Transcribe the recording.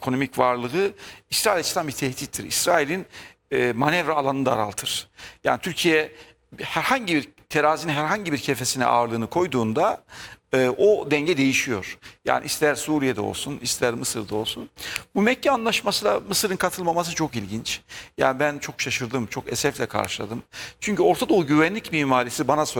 ekonomik varlığı İsrail açısından bir tehdittir. İsrail'in manevra alanını daraltır. Yani Türkiye herhangi bir terazinin herhangi bir kefesine ağırlığını koyduğunda o denge değişiyor. Yani ister Suriye'de olsun, ister Mısır'da olsun. Bu Mekke Anlaşması'na Mısır'ın katılmaması çok ilginç. Yani ben çok şaşırdım, çok esefle karşıladım. Çünkü Orta Doğu güvenlik mimarisi bana